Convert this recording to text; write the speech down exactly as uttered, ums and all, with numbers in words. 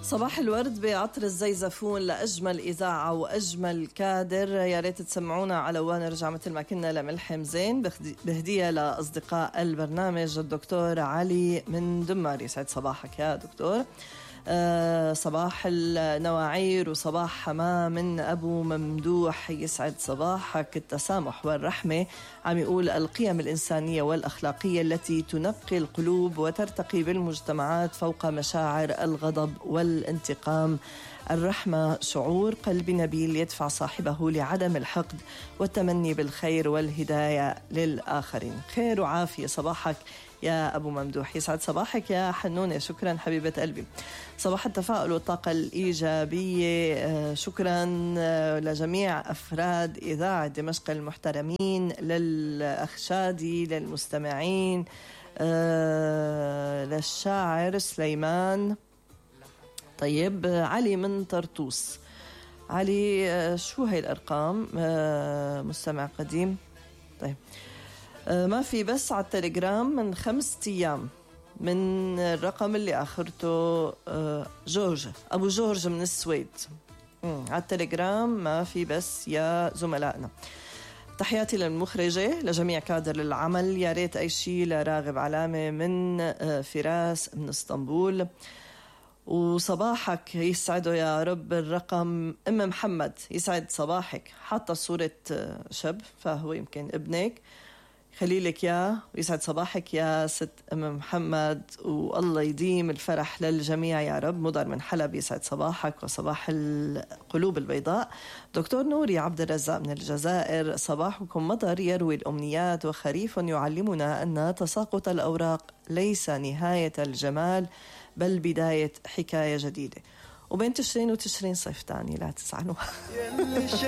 صباح الورد بعطر الزيزفون لأجمل إذاعة وأجمل كادر. يا ريت تسمعونا على ونرجع مثل ما كنا لملحم زين بهدية لأصدقاء البرنامج. الدكتور علي من دمار، يسعد صباحك يا دكتور. أه صباح النواعير وصباح حمام من أبو ممدوح، يسعد صباحك. التسامح والرحمة عم يقول القيم الإنسانية والأخلاقية التي تنقي القلوب وترتقي بالمجتمعات فوق مشاعر الغضب والانتقام. الرحمة شعور قلب نبيل يدفع صاحبه لعدم الحقد والتمني بالخير والهداية للآخرين. خير وعافية صباحك يا أبو ممدوح، يسعد صباحك يا حنونة. شكرا حبيبة قلبي. صباح التفاؤل والطاقة الإيجابية. شكرا لجميع أفراد إذاعة دمشق المحترمين، للأخ شادي، للمستمعين، للشاعر سليمان. طيب علي من طرطوس. علي شو هاي الأرقام؟ مستمع قديم. طيب ما في بس على التليجرام من خمسة أيام من الرقم اللي آخرته جورج، أبو جورج من السويد. على التليجرام ما في بس يا زملائنا. تحياتي للمخرجة، لجميع كادر العمل. يا ريت أي شيء لراغب علامة من فراس من اسطنبول. وصباحك يسعده يا رب. الرقم أم محمد، يسعد صباحك. حاطة صورة شاب فهو يمكن ابنك، خليلك يا ويسعد صباحك يا ست أم محمد، والله يديم الفرح للجميع يا رب. مضر من حلب، يسعد صباحك وصباح القلوب البيضاء. دكتور نوري عبد الرزاق من الجزائر، صباحكم مطر يروي الأمنيات وخريف يعلمنا أن تساقط الأوراق ليس نهاية الجمال بل بداية حكاية جديدة. وبين تشرين وتشرين صيف تاني، لا تزعلوا.